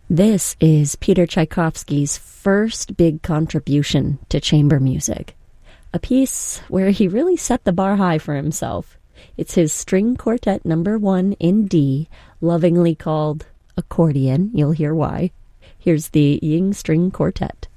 This is Peter Tchaikovsky's first big contribution to chamber music, a piece where he really set the bar high for himself. It's his String Quartet No. 1 in D, lovingly called Accordion. You'll hear why. Here's the Ying String Quartet.